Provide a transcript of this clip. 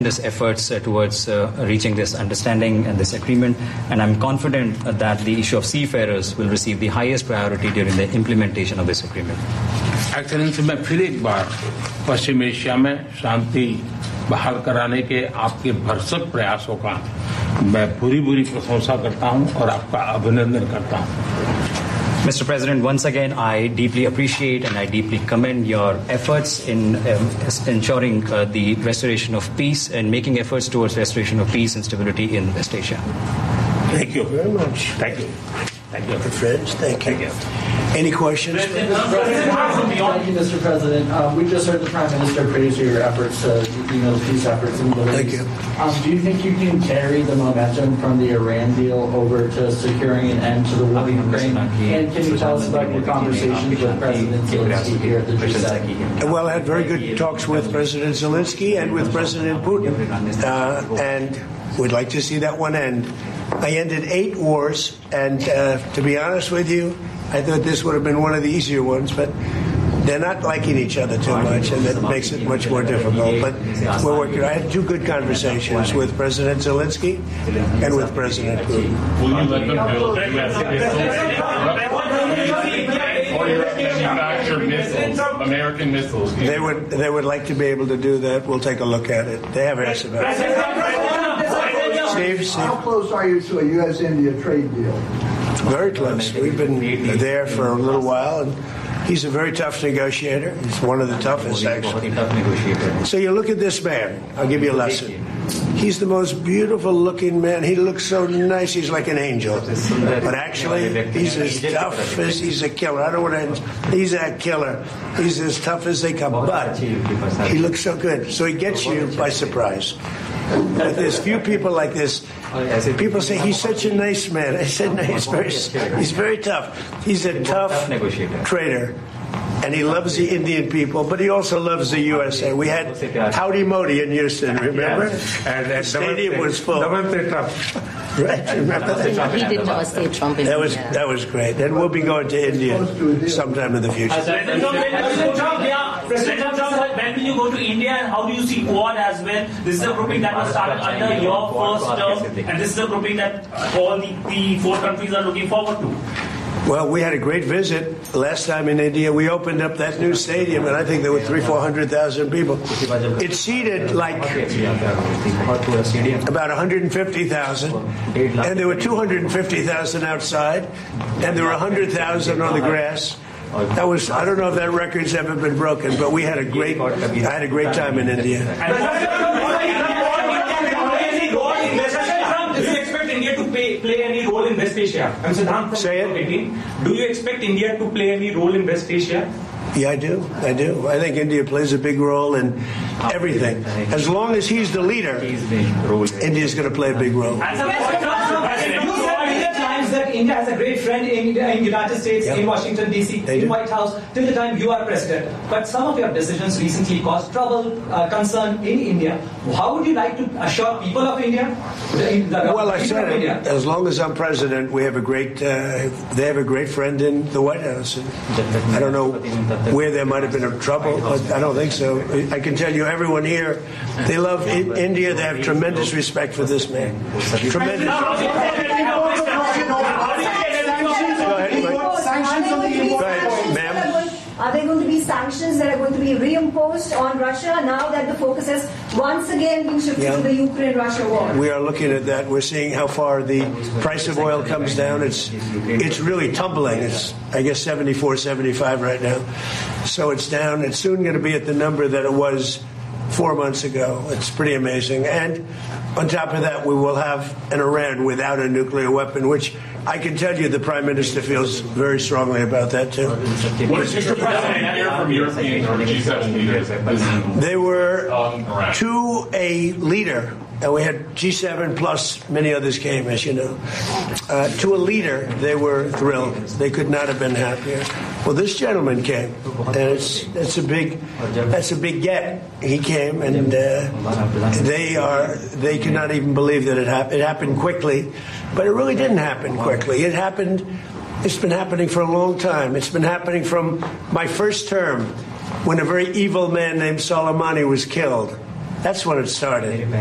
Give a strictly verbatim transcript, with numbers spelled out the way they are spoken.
efforts uh, towards uh, reaching this understanding and this agreement, and I'm confident uh, that the issue of seafarers will receive the highest priority during the implementation of this agreement. Excellency, मैं फिर एक बार पश्चिम Asia में शांति बहाल कराने के आपके भरसक प्रयासों का मैं पूरी पूरी प्रशंसा करता हूं और आपका अभिनंदन करता हूं. Mister President, once again, I deeply appreciate and I deeply commend your efforts in um, ensuring uh, the restoration of peace and making efforts towards restoration of peace and stability in West Asia. Thank you very much. Thank you. Thank you. Friends, thank you. Thank you. Any questions? Thank you, Mister President. Um, we just heard the Prime Minister praise your efforts, uh, you know, the peace efforts in the Middle Thank East. you. Um, do you think you can carry the momentum from the Iran deal over to securing an end to the war in Ukraine? And can you tell us about your conversations with President Zelensky here at the G seven? Well, I had very good talks with President Zelensky and with President Putin, uh, and we'd like to see that one end. I ended eight wars, and uh, to be honest with you, I thought this would have been one of the easier ones, but they're not liking each other too much, and that makes it much more difficult. But we're working. I had two good conversations with President Zelensky and with President Putin. Will you let them build manufacture missiles, American missiles? They would. They would like to be able to do that. We'll take a look at it. They have asked about it. Steve, Steve. How close are you to a U S India trade deal? Very close. We've been there for a little while, and he's a very tough negotiator. He's one of the toughest, actually. So you look at this man. I'll give you a lesson. He's the most beautiful-looking man. He looks so nice. He's like an angel. But actually, he's as tough as he's a killer. I don't want to. He's a killer. He's as tough as they come. But he looks so good. So he gets you by surprise. But there's few people like this. People say he's such a nice man. I said no, he's very, he's very tough. He's a tough trader, and he loves the Indian people, but he also loves the U S A. We had Howdy Modi in Houston, remember? And the stadium was full. Right, remember that? He did Namaste Trump in That was India. that was great. And we'll be going to India sometime in the future. President Trump, yeah. President Trump, when will you go to India, and how do you see Quad as well? This is a grouping that was started under your first term, and this is a grouping that all the, the four countries are looking forward to. Well, we had a great visit last time in India. We opened up that new stadium, and I think there were three, four hundred thousand people. It seated like about one hundred fifty thousand, and there were two hundred fifty thousand outside, and there were one hundred thousand on the grass. That was, I don't know if that record's ever been broken, but we had a great, I had a great time in India. Play any role in West Asia? I'm Siddhant. Say it. Do you expect India to play any role in West Asia? Yeah, I do. I do. I think India plays a big role in everything. As long as he's the leader, India's going to play a big role. That India has a great friend in the United States, yep. in Washington, D C, in White House, till the time you are president. But some of your decisions recently caused trouble, uh, concern in India. How would you like to assure people of India? The, the well, I said it. As long as I'm president, we have a great, uh, they have a great friend in the White House. And I don't know where there might have been a trouble, but I don't think so. I can tell you, everyone here, they love in India. They have tremendous respect for this man. Tremendous. Are there going to be sanctions that are going to be reimposed on Russia now that the focus has once again been shifted yeah. to the Ukraine-Russia war? We are looking at that. We're seeing how far the price of oil comes down. It's it's really tumbling. It's, I guess, seventy-four, seventy-five right now. So it's down. It's soon going to be at the number that it was four months ago. It's pretty amazing. And on top of that, we will have an Iran without a nuclear weapon, which I can tell you the Prime Minister feels very strongly about that, too. What did Mister President hear from European or G seven leaders? They were to a leader, and we had G seven plus many others came, as you know. Uh, to a leader, they were thrilled. They could not have been happier. Well, this gentleman came, and it's that's a big that's a big get. He came, and uh, they are they could not even believe that it happened. It happened quickly, but it really didn't happen quickly. It happened. It's been happening for a long time. It's been happening from my first term, when a very evil man named Soleimani was killed. That's when it started.